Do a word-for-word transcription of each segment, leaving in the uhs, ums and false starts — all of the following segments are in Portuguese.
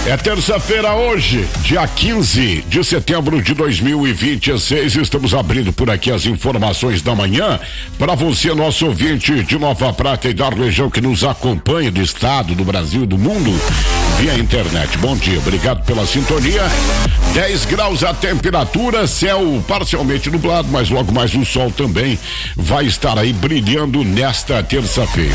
É terça-feira hoje, dia quinze de setembro de dois mil e vinte e seis. Estamos abrindo por aqui as informações da manhã para você, nosso ouvinte de Nova Prata e da região que nos acompanha do estado, do Brasil e do mundo via internet. Bom dia, obrigado pela sintonia. dez graus a temperatura, céu parcialmente nublado, mas logo mais o sol também vai estar aí brilhando nesta terça-feira.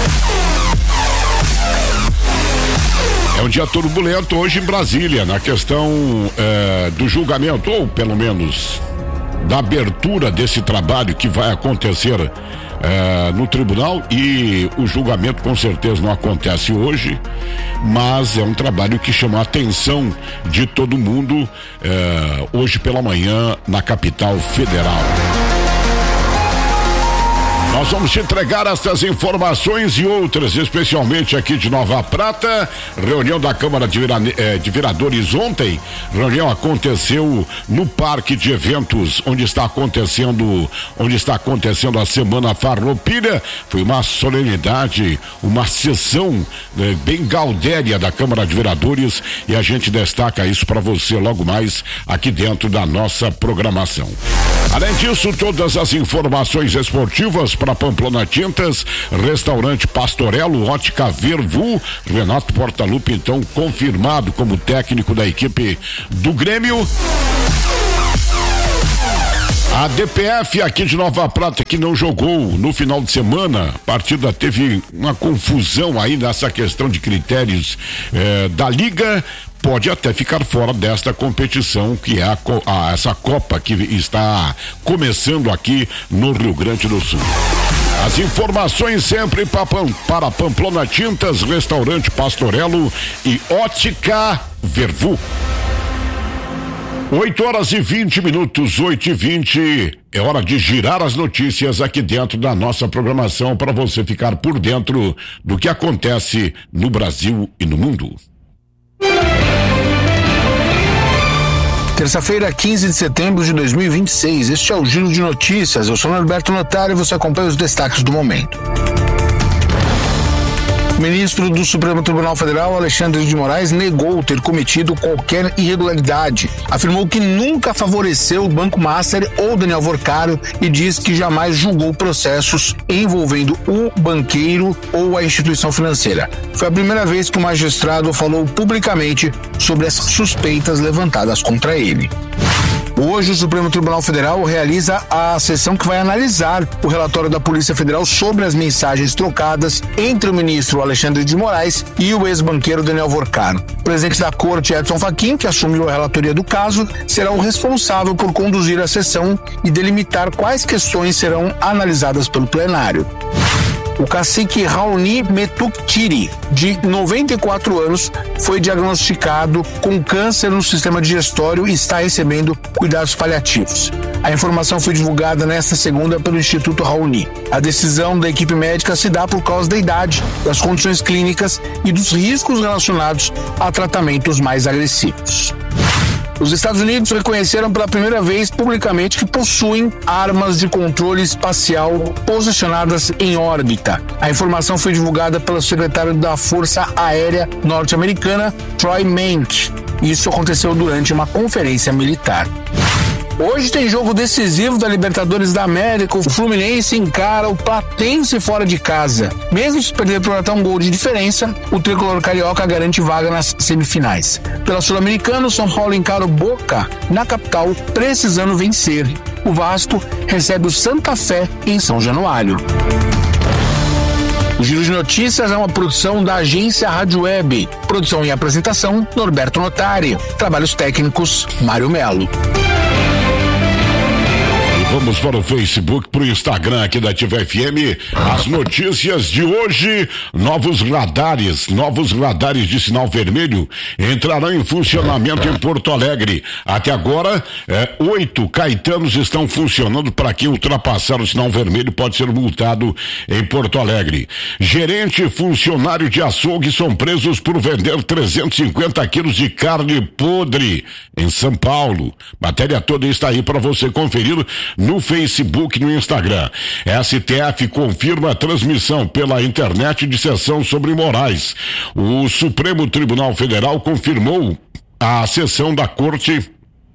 É um dia turbulento hoje em Brasília, na questão eh, do julgamento, ou pelo menos da abertura desse trabalho que vai acontecer eh, no tribunal, e o julgamento com certeza não acontece hoje, mas é um trabalho que chama a atenção de todo mundo eh, hoje pela manhã na capital federal. Nós vamos te entregar essas informações e outras, especialmente aqui de Nova Prata. Reunião da Câmara de, Vira, eh, de Vereadores ontem. Reunião aconteceu no Parque de Eventos, onde está acontecendo, onde está acontecendo a Semana Farroupilha. Foi uma solenidade, uma sessão eh, bem gaudéria da Câmara de Vereadores, e a gente destaca isso para você logo mais aqui dentro da nossa programação. Além disso, todas as informações esportivas para Pamplona Tintas, Restaurante Pastorello, Ótica Vervu, Renato Portaluppi, então, confirmado como técnico da equipe do Grêmio. A D P F aqui de Nova Prata, que não jogou no final de semana, a partida teve uma confusão aí nessa questão de critérios eh, da Liga, pode até ficar fora desta competição, que é a, a, essa Copa que está começando aqui no Rio Grande do Sul. As informações sempre para, para Pamplona Tintas, Restaurante Pastorello e Ótica Vervu. oito horas e vinte minutos, oito e vinte. É hora de girar as notícias aqui dentro da nossa programação para você ficar por dentro do que acontece no Brasil e no mundo. Terça-feira, quinze de setembro de dois mil e vinte e seis. Este é o Giro de Notícias. Eu sou Norberto Notário e você acompanha os destaques do momento. O ministro do Supremo Tribunal Federal, Alexandre de Moraes, negou ter cometido qualquer irregularidade. Afirmou que nunca favoreceu o Banco Master ou Daniel Vorcaro e diz que jamais julgou processos envolvendo o banqueiro ou a instituição financeira. Foi a primeira vez que o magistrado falou publicamente sobre as suspeitas levantadas contra ele. Hoje, o Supremo Tribunal Federal realiza a sessão que vai analisar o relatório da Polícia Federal sobre as mensagens trocadas entre o ministro Alexandre de Moraes e o ex-banqueiro Daniel Vorcaro. O presidente da Corte, Edson Fachin, que assumiu a relatoria do caso, será o responsável por conduzir a sessão e delimitar quais questões serão analisadas pelo plenário. O cacique Raoni Metuktiri, de noventa e quatro anos, foi diagnosticado com câncer no sistema digestório e está recebendo cuidados paliativos. A informação foi divulgada nesta segunda pelo Instituto Raoni. A decisão da equipe médica se dá por causa da idade, das condições clínicas e dos riscos relacionados a tratamentos mais agressivos. Os Estados Unidos reconheceram pela primeira vez publicamente que possuem armas de controle espacial posicionadas em órbita. A informação foi divulgada pelo secretário da Força Aérea Norte-Americana, Troy Menck. Isso aconteceu durante uma conferência militar. Hoje tem jogo decisivo da Libertadores da América. O Fluminense encara o Platense fora de casa. Mesmo se perder por até um gol de diferença, o tricolor carioca garante vaga nas semifinais. Pela Sul-Americana, o São Paulo encara o Boca na capital, precisando vencer. O Vasco recebe o Santa Fé em São Januário. O Giro de Notícias é uma produção da agência Rádio Web. Produção e apresentação, Norberto Notari. Trabalhos técnicos, Mário Melo. Vamos para o Facebook, para o Instagram aqui da Ativa F M. As notícias de hoje: novos radares, novos radares de sinal vermelho entrarão em funcionamento em Porto Alegre. Até agora, é, oito caetanos estão funcionando. Para quem ultrapassar o sinal vermelho pode ser multado em Porto Alegre. Gerente e funcionário de açougue são presos por vender trezentos e cinquenta quilos de carne podre em São Paulo. Matéria toda está aí para você conferir no Facebook e no Instagram. S T F confirma a transmissão pela internet de sessão sobre Moraes. O Supremo Tribunal Federal confirmou a sessão da Corte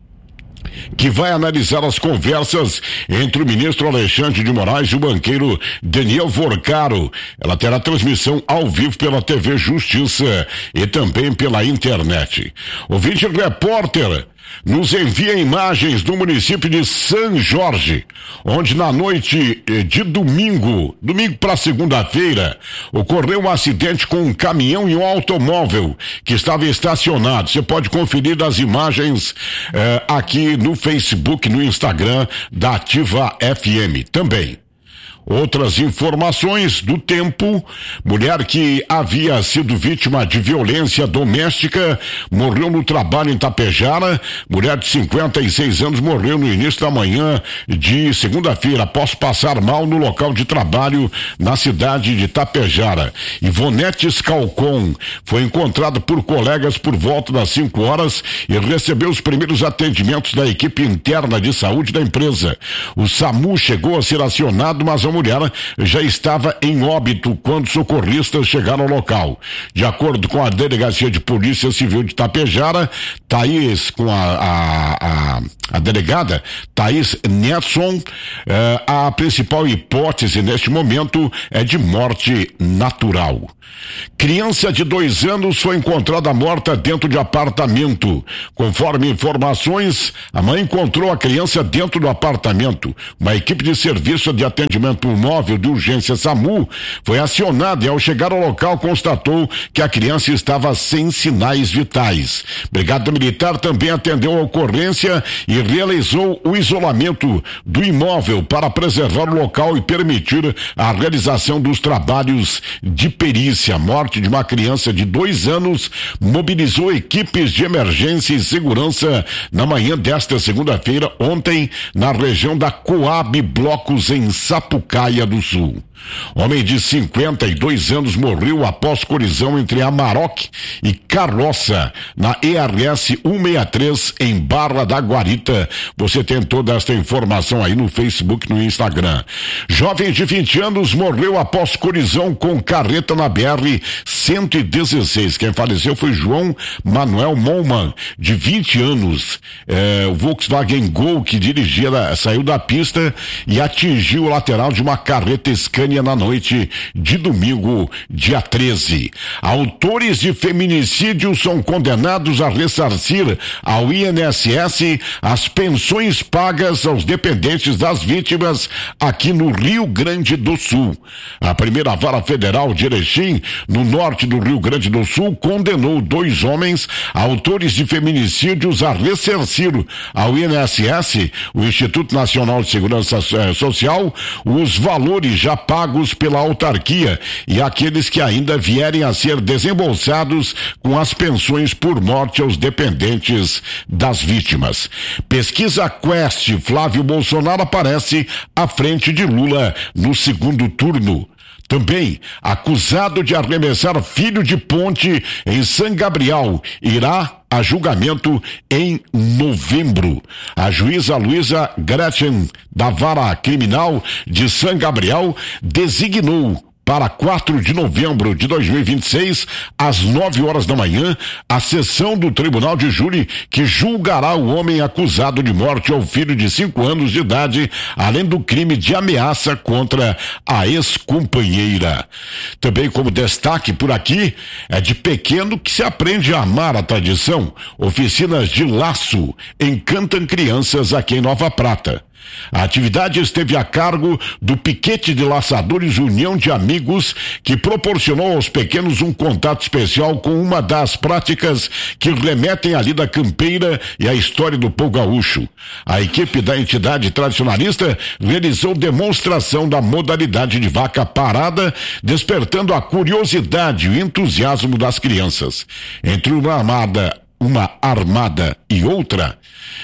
que vai analisar as conversas entre o ministro Alexandre de Moraes e o banqueiro Daniel Vorcaro. Ela terá transmissão ao vivo pela T V Justiça e também pela internet. O Vídeo Repórter nos envia imagens do município de São Jorge, onde na noite de domingo, domingo para segunda-feira, ocorreu um acidente com um caminhão e um automóvel que estava estacionado. Você pode conferir as imagens eh, aqui no Facebook, no Instagram da Ativa F M também. Outras informações do tempo: mulher que havia sido vítima de violência doméstica morreu no trabalho em Tapejara. Mulher de cinquenta e seis anos morreu no início da manhã de segunda-feira após passar mal no local de trabalho na cidade de Tapejara. Ivonete Scalcon foi encontrada por colegas por volta das cinco horas e recebeu os primeiros atendimentos da equipe interna de saúde da empresa. O SAMU chegou a ser acionado, mas a mulher já estava em óbito quando socorristas chegaram ao local. De acordo com a Delegacia de Polícia Civil de Tapejara, Thaís, com a, a, a, a delegada Thaís Nelson, eh, a principal hipótese neste momento é de morte natural. Criança de dois anos foi encontrada morta dentro de apartamento. Conforme informações, a mãe encontrou a criança dentro do apartamento. Uma equipe de serviço de atendimento móvel de urgência SAMU foi acionada e, ao chegar ao local, constatou que a criança estava sem sinais vitais. Brigada Militar também atendeu a ocorrência e realizou o isolamento do imóvel para preservar o local e permitir a realização dos trabalhos de perícia. A morte de uma criança de dois anos mobilizou equipes de emergência e segurança na manhã desta segunda-feira, ontem, na região da Coab Blocos, em Sapucaia do Sul. Homem de cinquenta e dois anos morreu após colisão entre Amarok e carroça na E R S cento e sessenta e três em Barra da Guarita. Você tem toda esta informação aí no Facebook, no Instagram. Jovem de vinte anos morreu após colisão com carreta na B R cento e dezesseis. Quem faleceu foi João Manuel Molman, de vinte anos. É, o Volkswagen Gol que dirigia saiu da pista e atingiu o lateral de uma carreta Scania na noite de domingo, dia treze. Autores de feminicídio são condenados a ressarcir ao I N S S as pensões pagas aos dependentes das vítimas aqui no Rio Grande do Sul. A primeira vara federal de Erechim, no norte do Rio Grande do Sul, condenou dois homens autores de feminicídios a ressarcir ao I N S S, o Instituto Nacional de Segurança Social, os valores já pagos pela autarquia e aqueles que ainda vierem a ser desembolsados com as pensões por morte aos dependentes das vítimas. Pesquisa Quest: Flávio Bolsonaro aparece à frente de Lula no segundo turno. Também, acusado de arremessar filho de ponte em São Gabriel, irá a julgamento em novembro. A juíza Luísa Gretchen, da Vara Criminal de São Gabriel, designou para quatro de novembro de dois mil e vinte e seis, às nove horas da manhã, a sessão do Tribunal de Júri que julgará o homem acusado de morte ao filho de cinco anos de idade, além do crime de ameaça contra a ex-companheira. Também como destaque por aqui, é de pequeno que se aprende a amar a tradição. Oficinas de laço encantam crianças aqui em Nova Prata. A atividade esteve a cargo do Piquete de Laçadores União de Amigos, que proporcionou aos pequenos um contato especial com uma das práticas que remetem à lida campeira e à história do povo gaúcho. A equipe da entidade tradicionalista realizou demonstração da modalidade de vaca parada, despertando a curiosidade e o entusiasmo das crianças. Entre uma armada uma armada e outra,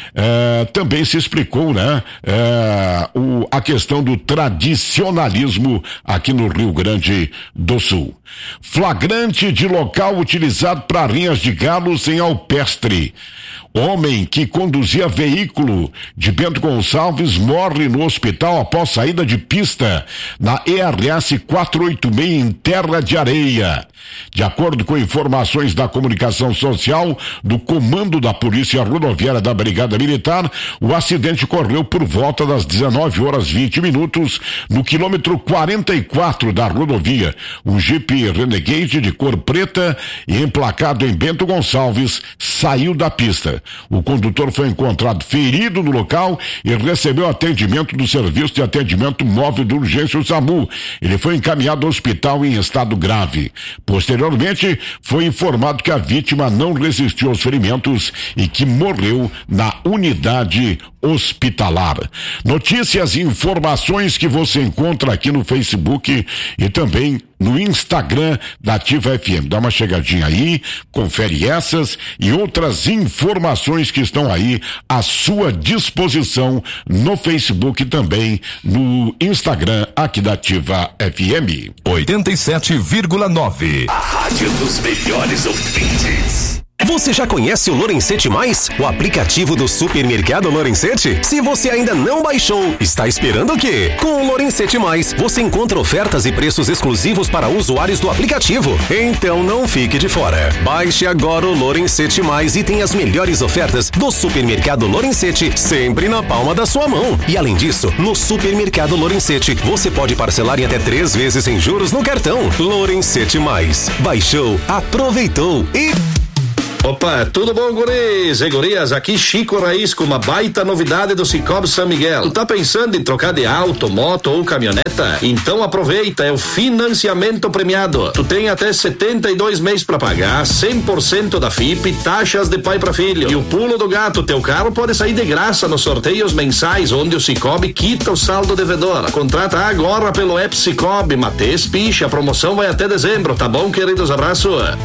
é, também se explicou, né, é, o, a questão do tradicionalismo aqui no Rio Grande do Sul. Flagrante de local utilizado para rinhas de galos em Alpestre. Homem que conduzia veículo de Bento Gonçalves morre no hospital após saída de pista na E R S quatrocentos e oitenta e seis em Terra de Areia. De acordo com informações da comunicação social do Comando da Polícia Rodoviária da Brigada Militar, o acidente ocorreu por volta das dezenove horas e vinte minutos no quilômetro quarenta e quatro da rodovia. Um Jeep Renegade de cor preta e emplacado em Bento Gonçalves saiu da pista. O condutor foi encontrado ferido no local e recebeu atendimento do Serviço de Atendimento Móvel de Urgência, o SAMU. Ele foi encaminhado ao hospital em estado grave. Posteriormente, foi informado que a vítima não resistiu aos ferimentos e que morreu na unidade hospitalar. Notícias e informações que você encontra aqui no Facebook e também no Instagram da Ativa F M. Dá uma chegadinha aí, confere essas e outras informações que estão aí à sua disposição no Facebook e também no Instagram aqui da Ativa F M. oitenta e sete vírgula nove. A rádio dos melhores ouvintes. Você já conhece o Lorenzetti Mais? O aplicativo do supermercado Lorenzetti? Se você ainda não baixou, está esperando o quê? Com o Lorenzetti Mais, você encontra ofertas e preços exclusivos para usuários do aplicativo. Então não fique de fora. Baixe agora o Lorenzetti Mais e tenha as melhores ofertas do supermercado Lorenzetti sempre na palma da sua mão. E além disso, no supermercado Lorenzetti, você pode parcelar em até três vezes sem juros no cartão. Lorenzetti Mais. Baixou, aproveitou e... Opa, tudo bom, guris e gurias? Aqui Chico Raiz com uma baita novidade do Cicobi São Miguel. Tu tá pensando em trocar de auto, moto ou caminhoneta? Então aproveita, é o financiamento premiado. Tu tem até setenta e dois meses pra pagar, cem por cento da F I P, taxas de pai pra filho. E o pulo do gato, teu carro pode sair de graça nos sorteios mensais, onde o Cicobi quita o saldo devedor. Contrata agora pelo app Cicobi, Matês Picha, a promoção vai até dezembro, tá bom, queridos? Abraço.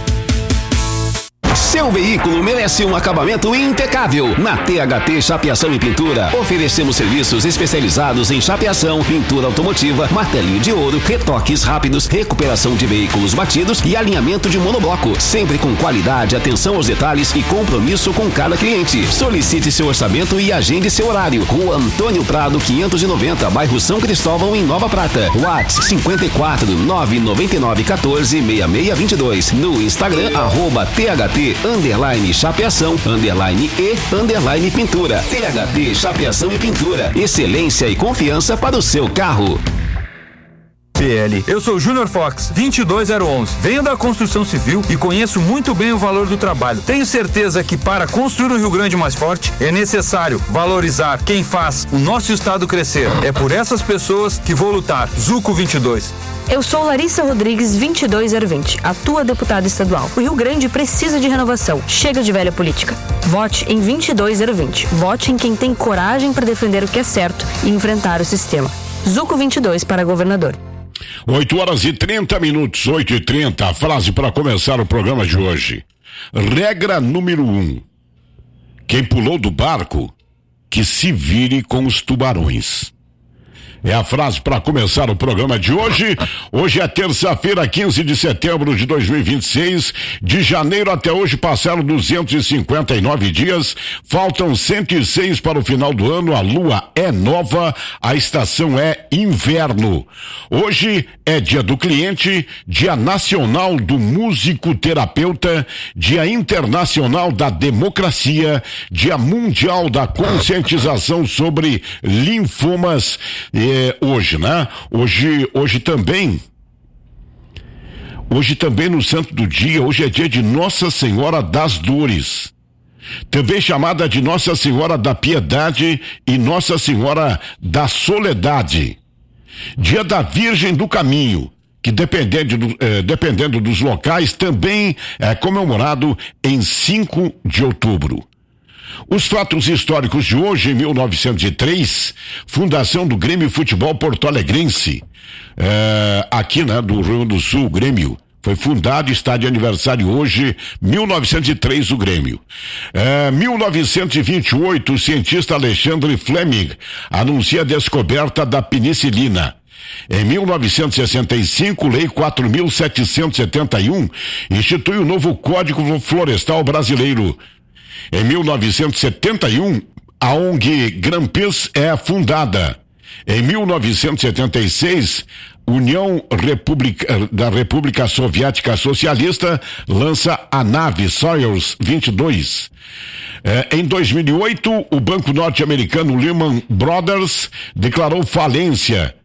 Seu veículo merece um acabamento impecável. Na T H T Chapeação e Pintura, oferecemos serviços especializados em chapeação, pintura automotiva, martelinho de ouro, retoques rápidos, recuperação de veículos batidos e alinhamento de monobloco. Sempre com qualidade, atenção aos detalhes e compromisso com cada cliente. Solicite seu orçamento e agende seu horário. Rua Antônio Prado, quinhentos e noventa, bairro São Cristóvão, em Nova Prata. WhatsApp cinquenta e quatro, nove nove nove, quatorze, seis seis dois dois. No Instagram, arroba T H T underline chapeação, underline e, underline pintura. T H T Chapeação e Pintura. Excelência e confiança para o seu carro. P L. Eu sou Júnior Fox, vinte e dois zero onze. Venho da construção civil e conheço muito bem o valor do trabalho. Tenho certeza que para construir um Rio Grande mais forte é necessário valorizar quem faz o nosso estado crescer. É por essas pessoas que vou lutar. Zuco vinte e dois. Eu sou Larissa Rodrigues, vinte e dois zero vinte, a tua deputada estadual. O Rio Grande precisa de renovação. Chega de velha política. Vote em vinte e dois zero vinte. Vote em quem tem coragem para defender o que é certo e enfrentar o sistema. Zuco vinte e dois para governador. oito horas e trinta minutos, oito e trinta, a frase para começar o programa de hoje. Regra número um. Quem pulou do barco, que se vire com os tubarões. É a frase para começar o programa de hoje. Hoje é terça-feira, quinze de setembro de dois mil e vinte e seis. De janeiro até hoje passaram duzentos e cinquenta e nove dias. Faltam cento e seis para o final do ano. A lua é nova, a estação é inverno. Hoje é dia do cliente, dia nacional do musicoterapeuta, dia internacional da democracia, dia mundial da conscientização sobre linfomas. E É, hoje, né? Hoje, hoje também, hoje também no santo do dia, hoje é dia de Nossa Senhora das Dores, também chamada de Nossa Senhora da Piedade e Nossa Senhora da Soledade. Dia da Virgem do Caminho, que dependendo, do, eh, dependendo dos locais, também é comemorado em cinco de outubro. Os fatos históricos de hoje, em mil novecentos e três, fundação do Grêmio Futebol Porto Alegrense, é, aqui, né, do Rio Grande do Sul, Grêmio. Foi fundado, está de aniversário hoje, mil novecentos e três, o Grêmio. É, mil novecentos e vinte e oito, o cientista Alexandre Fleming anuncia a descoberta da penicilina. Em mil novecentos e sessenta e cinco, Lei quatro mil setecentos e setenta e um institui o novo Código Florestal Brasileiro. Em mil novecentos e setenta e um, a O N G Greenpeace é fundada. Em mil novecentos e setenta e seis, União República, da República Soviética Socialista lança a nave Soyuz vinte e dois. É, em dois mil e oito, o banco norte-americano Lehman Brothers declarou falência,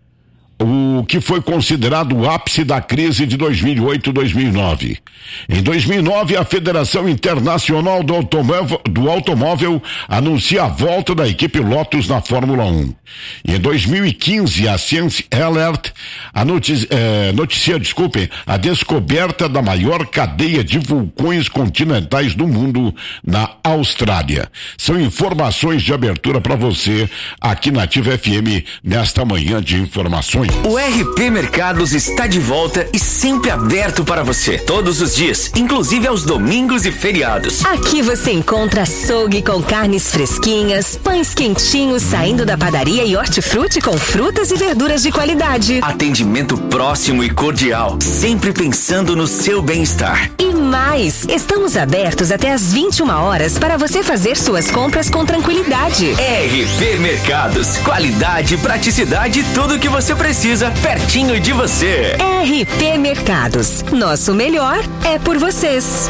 o que foi considerado o ápice da crise de dois mil e oito a dois mil e nove. Em dois mil e nove, a Federação Internacional do Automóvel, do Automóvel anuncia a volta da equipe Lotus na Fórmula um. E em dois mil e quinze, a Science Alert a noticia, eh, noticia, desculpem, a descoberta da maior cadeia de vulcões continentais do mundo na Austrália. São informações de abertura para você aqui na Ativa F M nesta manhã de informações. O R P Mercados está de volta e sempre aberto para você, todos os dias, inclusive aos domingos e feriados. Aqui você encontra açougue com carnes fresquinhas, pães quentinhos saindo da padaria e hortifruti com frutas e verduras de qualidade. Atendimento próximo e cordial, sempre pensando no seu bem-estar. E mais, estamos abertos até às vinte e uma horas para você fazer suas compras com tranquilidade. R P Mercados, qualidade, praticidade, tudo que você precisa pertinho de você. R P Mercados, nosso melhor é por vocês.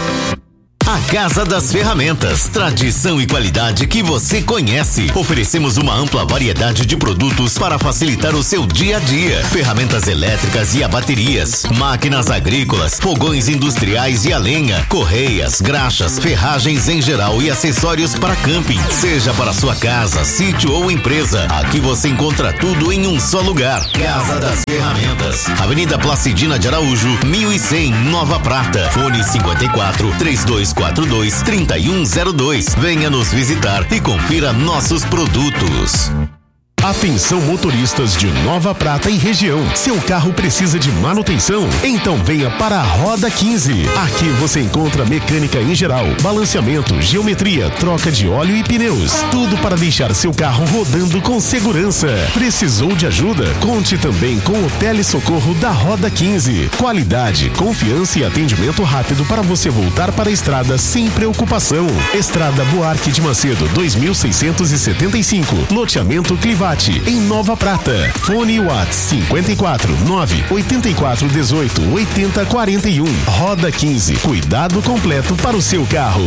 A Casa das Ferramentas, tradição e qualidade que você conhece. Oferecemos uma ampla variedade de produtos para facilitar o seu dia a dia. Ferramentas elétricas e a baterias, máquinas agrícolas, fogões industriais e a lenha, correias, graxas, ferragens em geral e acessórios para camping. Seja para sua casa, sítio ou empresa, aqui você encontra tudo em um só lugar. Casa das Ferramentas, Avenida Placidina de Araújo, mil e cem, Nova Prata. Fone cinquenta e quatro, trinta e dois quarenta e dois, trinta e um zero dois. Venha nos visitar e confira nossos produtos. Atenção motoristas de Nova Prata e região. Seu carro precisa de manutenção? Então venha para a Roda quinze. Aqui você encontra mecânica em geral, balanceamento, geometria, troca de óleo e pneus. Tudo para deixar seu carro rodando com segurança. Precisou de ajuda? Conte também com o telesocorro da Roda quinze. Qualidade, confiança e atendimento rápido para você voltar para a estrada sem preocupação. Estrada Buarque de Macedo, dois mil seiscentos e setenta e cinco. Loteamento Clivate, em Nova Prata. Fone WhatsApp cinquenta e quatro, nove, oitenta e quatro, dezoito, oitenta, quarenta e um. Roda quinze. Cuidado completo para o seu carro.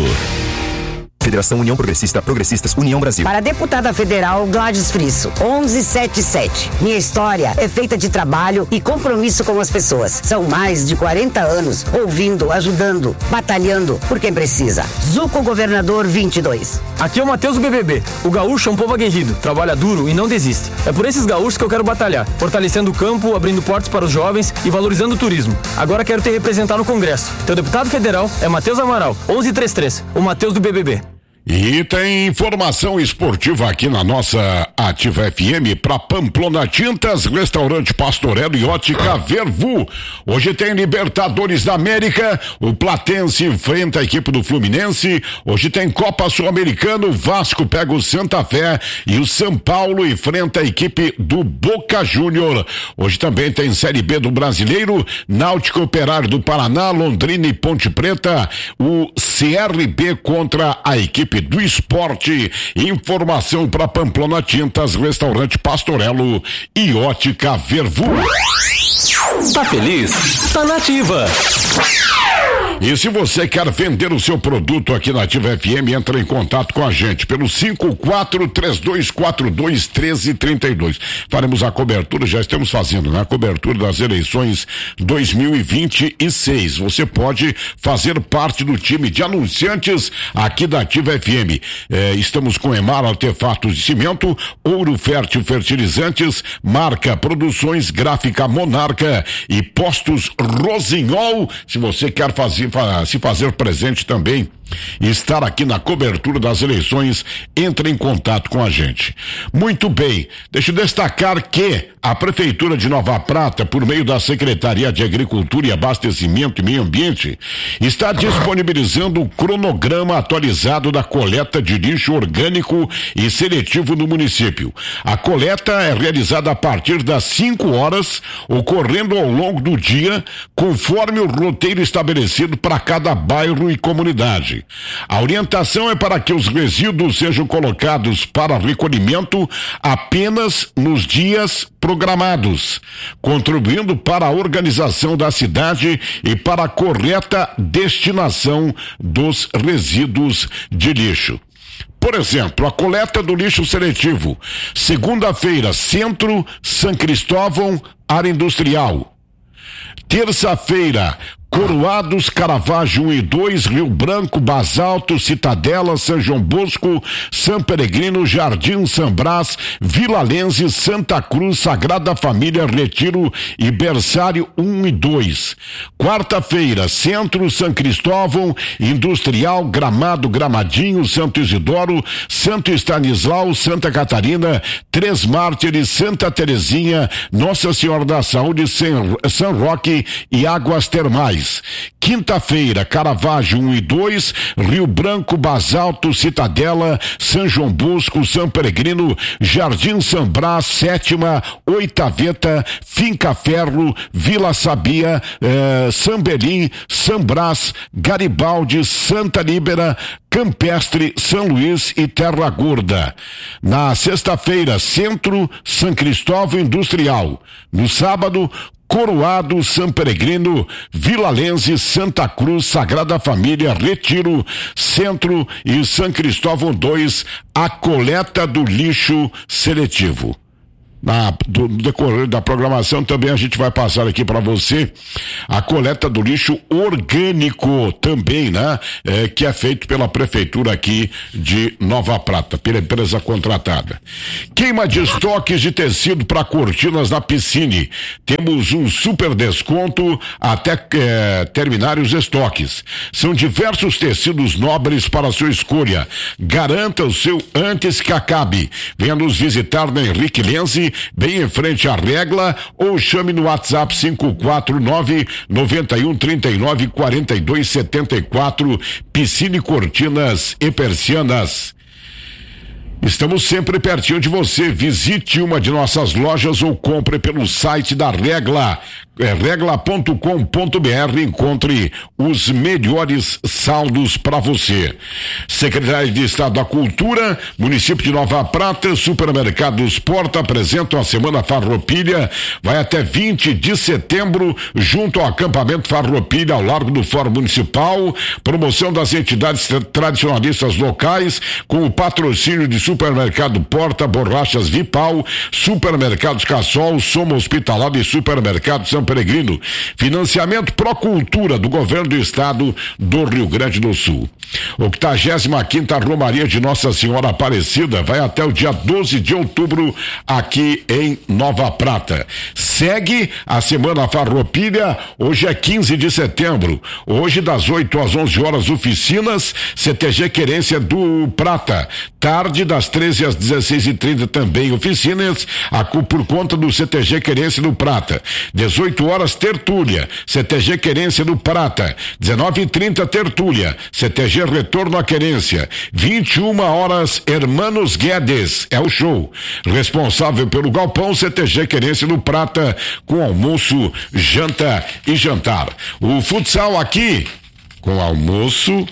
Federação União Progressista, Progressistas União Brasil. Para a deputada federal Gladys Frisso, onze setenta e sete. Minha história é feita de trabalho e compromisso com as pessoas. São mais de quarenta anos ouvindo, ajudando, batalhando por quem precisa. Zuco Governador vinte e dois. Aqui é o Matheus do B B B. O gaúcho é um povo aguerrido, trabalha duro e não desiste. É por esses gaúchos que eu quero batalhar, fortalecendo o campo, abrindo portas para os jovens e valorizando o turismo. Agora quero te representar no Congresso. Teu deputado federal é Matheus Amaral, onze trinta e três. O Matheus do B B B. E tem informação esportiva aqui na nossa Ativa F M para Pamplona Tintas, Restaurante Pastorello e Ótica Vervu. Hoje tem Libertadores da América, o Platense enfrenta a equipe do Fluminense. Hoje tem Copa Sul-Americana, o Vasco pega o Santa Fé e o São Paulo enfrenta a equipe do Boca Júnior. Hoje também tem Série B do Brasileiro, Náutico Operário do Paraná, Londrina e Ponte Preta, o C R B contra a equipe do Esporte. Informação para Pamplona Tintas, Restaurante Pastorello e Ótica Vervu. Tá feliz? Tá na Ativa. E se você quer vender o seu produto aqui na Ativa F M, entra em contato com a gente pelo cinco quatro três dois quatro dois um três três dois. Faremos a cobertura, já estamos fazendo, né? A cobertura das eleições dois mil e vinte e seis. Você pode fazer parte do time de anunciantes aqui da Ativa F M. É, estamos com Emar Artefatos de Cimento, Ouro Fértil Fertilizantes, Marca Produções, Gráfica Monarca e Postos Rosinhol. Se você quer fazer se fazer presente também e estar aqui na cobertura das eleições, entre em contato com a gente. Muito bem, deixa eu destacar que a Prefeitura de Nova Prata, por meio da Secretaria de Agricultura e Abastecimento e Meio Ambiente, está disponibilizando o cronograma atualizado da coleta de lixo orgânico e seletivo no município. A coleta é realizada a partir das cinco horas, ocorrendo ao longo do dia, conforme o roteiro estabelecido para cada bairro e comunidade. cidade. A orientação é para que os resíduos sejam colocados para recolhimento apenas nos dias programados, contribuindo para a organização da cidade e para a correta destinação dos resíduos de lixo. Por exemplo, a coleta do lixo seletivo, segunda-feira, Centro São Cristóvão, área industrial. Terça-feira, Coroados, Caravaggio um e dois, Rio Branco, Basalto, Citadela, São João Bosco, São Peregrino, Jardim São Brás, Vila Lense, Santa Cruz, Sagrada Família, Retiro e Berçário um e dois. Quarta-feira, Centro São Cristóvão, Industrial, Gramado, Gramadinho, Santo Isidoro, Santo Estanislau, Santa Catarina, Três Mártires, Santa Terezinha, Nossa Senhora da Saúde, São Roque e Águas Termais. Quinta-feira, Caravaggio um e dois, Rio Branco, Basalto, Citadela, São João Bosco, São Peregrino, Jardim São Brás, Sétima, Oitaveta, Finca Ferro, Vila Sabia, eh, São Belim, São Brás, Garibaldi, Santa Líbera, Campestre, São Luís e Terra Gorda. Na sexta-feira, Centro São Cristóvão Industrial. No sábado, Coroado, São Peregrino, Vila Lense, Santa Cruz, Sagrada Família, Retiro, Centro e São Cristóvão dois, a coleta do lixo seletivo. Na, do, no decorrer da programação também a gente vai passar aqui para você a coleta do lixo orgânico também, né? É, que é feito pela prefeitura aqui de Nova Prata, pela empresa contratada. Queima de estoques de tecido para cortinas na Piscine. Temos um super desconto até é, terminar os estoques. São diversos tecidos nobres para a sua escolha. Garanta o seu antes que acabe. Venha nos visitar na Henrique Lense, bem em frente à Regla, ou chame no WhatsApp cinco quatro nove, nove um, três nove, quatro dois sete quatro, Piscine Cortinas e Persianas. Estamos sempre pertinho de você. Visite uma de nossas lojas ou compre pelo site da Regla, é regla ponto com ponto br. Encontre os melhores saldos para você. Secretaria de Estado da Cultura, município de Nova Prata, Supermercados Porta apresentam a Semana Farroupilha. Vai até vinte de setembro, junto ao acampamento Farroupilha, ao largo do Fórum Municipal. Promoção das entidades tradicionalistas locais, com o patrocínio de Supermercado Porta, Borrachas Vipal, Supermercados Cassol, Soma Hospitalar e Supermercado São Peregrino. Financiamento Procultura do Governo do Estado do Rio Grande do Sul. octagésima quinta Romaria de Nossa Senhora Aparecida vai até o dia doze de outubro aqui em Nova Prata. Segue a Semana Farroupilha, hoje é quinze de setembro. Hoje das oito às onze horas oficinas, C T G Querência do Prata. Tarde das treze às dezesseis e trinta também oficinas, a, por conta do C T G Querência do Prata. dezoito horas tertúlia, C T G Querência do Prata. dezenove e trinta tertúlia, C T G Retorno à Querência. vinte e uma horas Hermanos Guedes, é o show. Responsável pelo galpão C T G Querência do Prata, com almoço, janta e jantar. O futsal aqui, com almoço,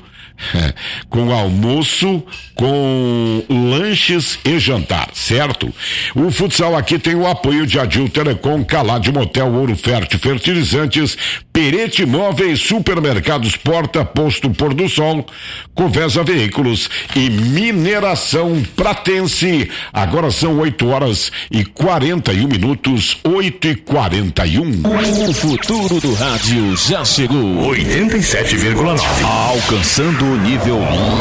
com almoço, com lanches e jantar, certo? O futsal aqui tem o apoio de Adil Telecom, Calade Motel, Ouro Fértil, Fertilizantes, Perete Móveis, Supermercados Porta, Posto Pôr do Sol, Covesa Veículos e Mineração Pratense. Agora são oito horas e quarenta e um minutos, oito e quarenta e um. O futuro do rádio já chegou. oitenta e sete vírgula nove. Alcançando o nível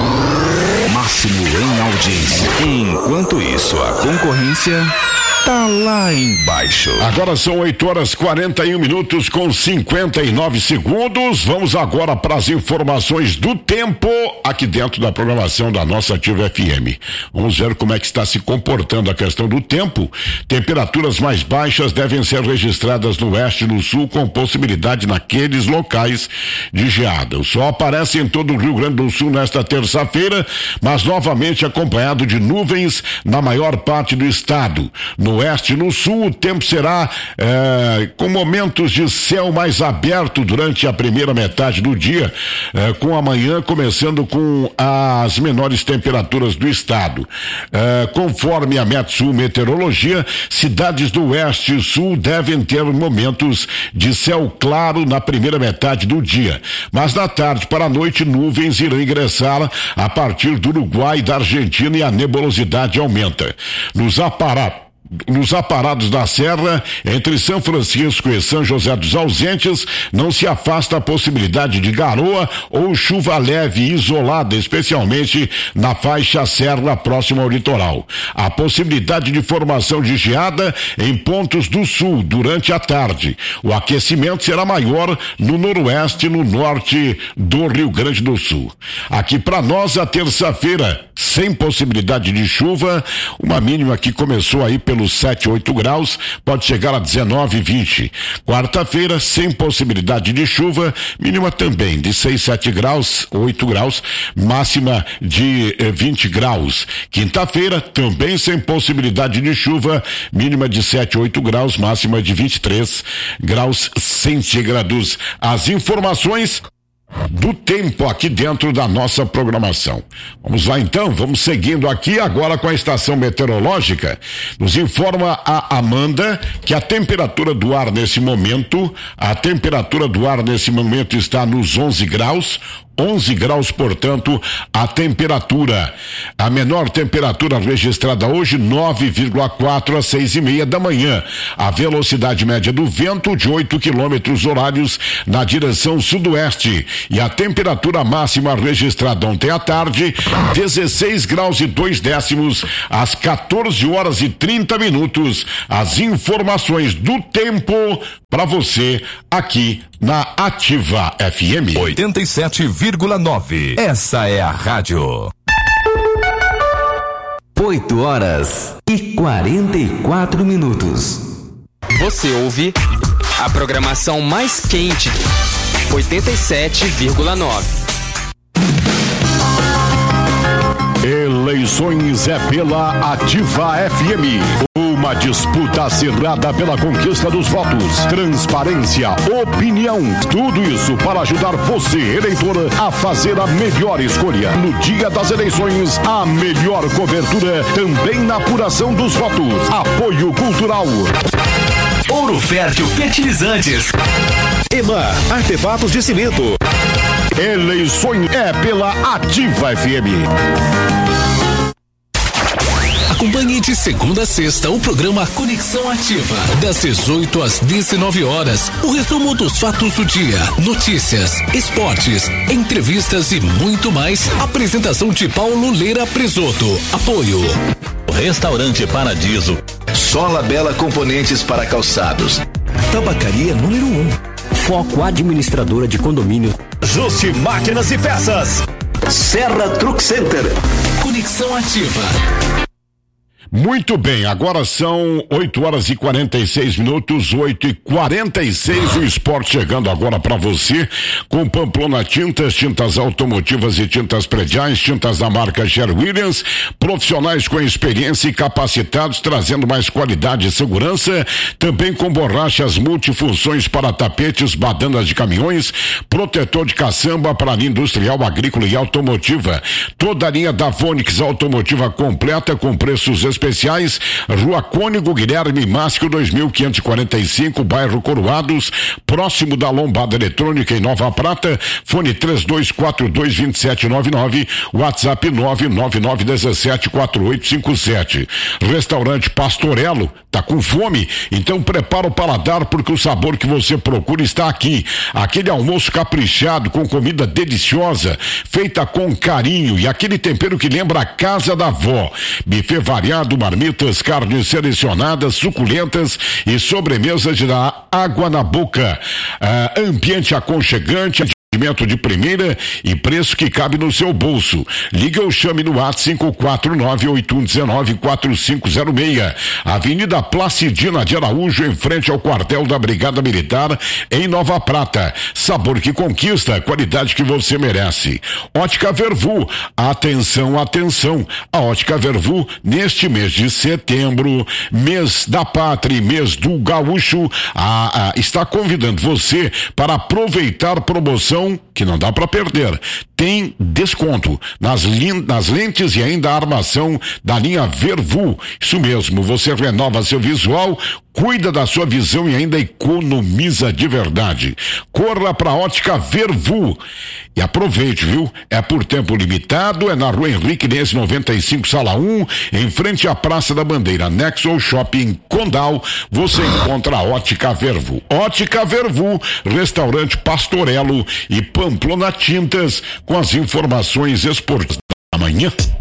máximo em audiência. Enquanto isso, a concorrência tá lá embaixo. Agora são oito horas e quarenta e um minutos com cinquenta e nove segundos. Vamos agora para as informações do tempo aqui dentro da programação da nossa Ativa F M. Vamos ver como é que está se comportando a questão do tempo. Temperaturas mais baixas devem ser registradas no oeste e no sul, com possibilidade naqueles locais de geada. O sol aparece em todo o Rio Grande do Sul nesta terça-feira, mas novamente acompanhado de nuvens na maior parte do estado. No No oeste e no sul, o tempo será eh, com momentos de céu mais aberto durante a primeira metade do dia, eh, com a manhã começando com as menores temperaturas do estado. Eh, conforme a Metsul Meteorologia, cidades do oeste e sul devem ter momentos de céu claro na primeira metade do dia, mas na tarde para a noite nuvens irão ingressar a partir do Uruguai e da Argentina e a nebulosidade aumenta. Nos aparatos Nos aparados da Serra, entre São Francisco e São José dos Ausentes, não se afasta a possibilidade de garoa ou chuva leve e isolada, especialmente na faixa serra próxima ao litoral. A possibilidade de formação de geada em pontos do sul durante a tarde. O aquecimento será maior no noroeste e no norte do Rio Grande do Sul. Aqui para nós, a terça-feira, sem possibilidade de chuva, uma mínima que começou aí pelo sete, oito graus, pode chegar a dezenove, vinte. Quarta-feira, sem possibilidade de chuva, mínima também de seis, sete graus, oito graus, máxima de eh, vinte graus. Quinta-feira, também sem possibilidade de chuva, mínima de sete, oito graus, máxima de vinte e três graus centígrados. As informações do tempo aqui dentro da nossa programação. Vamos lá então, vamos seguindo aqui agora com a estação meteorológica. Nos informa a Amanda que a temperatura do ar nesse momento, a temperatura do ar nesse momento está nos onze graus, onze graus, portanto, a temperatura. A menor temperatura registrada hoje, nove vírgula quatro às seis e meia da manhã. A velocidade média do vento de oito quilômetros horários na direção sudoeste. E a temperatura máxima registrada ontem à tarde, dezesseis graus e dois décimos, às quatorze horas e trinta minutos. As informações do tempo para você aqui na Ativa F M. oitenta e sete vírgula nove. Essa é a rádio. oito horas e quarenta e quatro minutos. Você ouve a programação mais quente. oitenta e sete vírgula nove. Eleições é pela Ativa F M. Uma disputa acirrada pela conquista dos votos, transparência, opinião, tudo isso para ajudar você, eleitor, a fazer a melhor escolha. No dia das eleições, a melhor cobertura também na apuração dos votos. Apoio Cultural. Ouro Fértil Fertilizantes. Ema, artefatos de cimento. Eleições é pela Ativa F M. Acompanhe de segunda a sexta o programa Conexão Ativa, das dezoito às dezenove horas. O resumo dos fatos do dia, notícias, esportes, entrevistas e muito mais. Apresentação de Paulo Leira Presoto. Apoio Restaurante Paradiso. Sola Bela Componentes para Calçados. Tabacaria número um. Foco Administradora de Condomínio. Justi Máquinas e Peças. Serra Truck Center. Conexão Ativa. Muito bem, agora são oito horas e quarenta e seis minutos, oito e quarenta e seis, o esporte chegando agora para você com Pamplona Tintas, tintas automotivas e tintas prediais, tintas da marca Sherwin-Williams, profissionais com experiência e capacitados, trazendo mais qualidade e segurança, também com borrachas multifunções para tapetes, badanas de caminhões, protetor de caçamba para linha industrial, agrícola e automotiva, toda a linha da Vonix automotiva completa com preços especiais. Especiais, Rua Cônigo Guilherme Máscio, dois mil quinhentos e quarenta e cinco, bairro Coroados, próximo da Lombada Eletrônica em Nova Prata, fone três dois quatro dois, dois sete nove nove, WhatsApp nove nove nove um sete quatro oito cinco sete. Restaurante Pastorello, tá com fome? Então prepara o paladar porque o sabor que você procura está aqui. Aquele almoço caprichado com comida deliciosa, feita com carinho e aquele tempero que lembra a casa da avó. Buffet variado, marmitas, carnes selecionadas, suculentas e sobremesas de dar água na boca. Ah, ambiente aconchegante, atendimento de primeira e preço que cabe no seu bolso. Liga ou chame no WhatsApp cinco quatro nove oito um um nove quatro cinco zero seis. Avenida Placidina de Araújo, em frente ao quartel da Brigada Militar, em Nova Prata. Sabor que conquista, qualidade que você merece. Ótica Vervu, atenção, atenção. A Ótica Vervu, neste mês de setembro, mês da pátria, mês do gaúcho, a, a, está convidando você para aproveitar promoção que não dá para perder. Tem desconto nas, lin, nas lentes e ainda a armação da linha Vervu. Isso mesmo, você renova seu visual, cuida da sua visão e ainda economiza de verdade. Corra pra Ótica Vervu e aproveite, viu? É por tempo limitado, é na Rua Henrique Nesse noventa e cinco, sala um, em frente à Praça da Bandeira, anexo ao Shopping Condal. Você encontra a Ótica Vervu. Ótica Vervu, restaurante Pastorello e Pamplona Tintas, com as informações esportivas da manhã.